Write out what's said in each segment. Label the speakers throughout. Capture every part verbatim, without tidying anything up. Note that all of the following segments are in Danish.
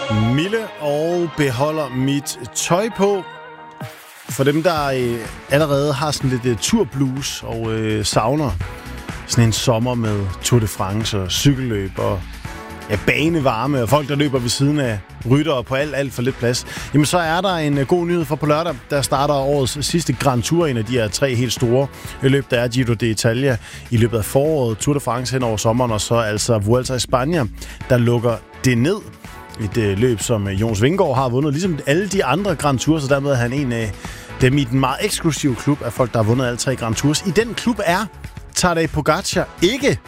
Speaker 1: Mille og beholder mit tøj på. For dem, der øh, allerede har sådan lidt øh, turblues og øh, savner sådan en sommer med Tour de France og cykelløb og ja, banevarme og folk, der løber ved siden af ryttere på alt, alt for lidt plads, jamen så er der en øh, god nyhed for på lørdag. Der starter årets sidste Grand Tour, en af de her tre helt store løb, der er Giro d'Italia i løbet af foråret, Tour de France hen over sommeren, og så altså Vuelta i Spanien, der lukker det ned. Et øh, løb, som øh, Jonas Vingegaard har vundet, ligesom alle de andre Grand Tours, så dermed er han en af dem i den meget eksklusive klub af folk, der har vundet alle tre Grand Tours. I den klub er Tadej Pogačar ikke,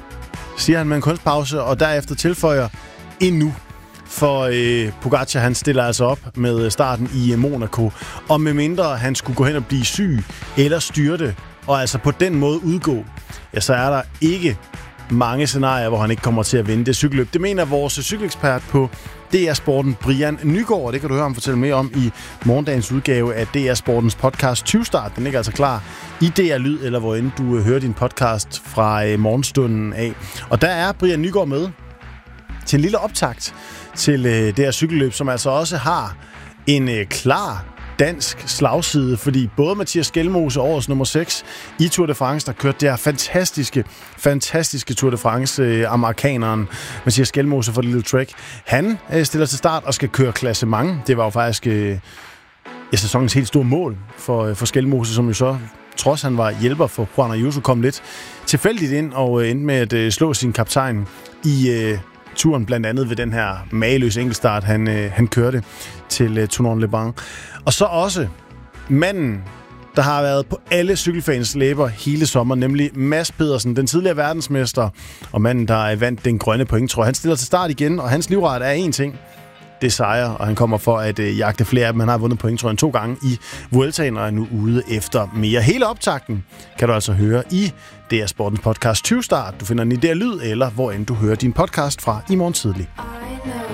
Speaker 1: siger han med en kunstpause, og derefter tilføjer endnu. For øh, Pogačar, han stiller altså op med starten i øh, Monaco, og med mindre han skulle gå hen og blive syg eller styrte, og altså på den måde udgå, ja, så er der ikke mange scenarier, hvor han ikke kommer til at vinde det cykelløb. Det mener vores cykelekspert på D R Sporten, Brian Nygaard, og det kan du høre ham fortælle mere om i morgendagens udgave af D R Sportens podcast tyve start. Den ligger altså klar i D R Lyd, eller hvor end du hører din podcast fra morgenstunden af. Og der er Brian Nygaard med til en lille optakt til det her cykelløb, som altså også har en klar dansk slagside, fordi både Mathias Skjelmose, årets nummer seks i Tour de France, der kørte det her fantastiske, fantastiske Tour de France, øh, amerikaneren Mathias Skjelmose for Little Trek, han øh, stiller til start og skal køre klassement. Det var jo faktisk øh, ja, sæsonens helt store mål for, øh, for Skjelmose, som jo så, trods han var hjælper for Juan Ayuso, kom lidt tilfældigt ind og øh, endte med at øh, slå sin kaptajn i øh, turen, blandt andet ved den her mageløse enkeltstart, han, øh, han kørte til øh, Tournon-les-Bains. Og så også manden, der har været på alle cykelfans læber hele sommeren, nemlig Mads Pedersen, den tidligere verdensmester, og manden, der vandt den grønne pointtrøje. Han stiller til start igen, og hans livret er én ting. Det er sejre, og han kommer for at øh, jagte flere af dem. Han har vundet pointtrøjen to gange i Vueltaen, og er nu ude efter mere. Hele optakten kan du altså høre i D R Sportens podcast tyve start. Du finder den i D R Lyd, eller hvor end du hører din podcast fra i morgen tidlig.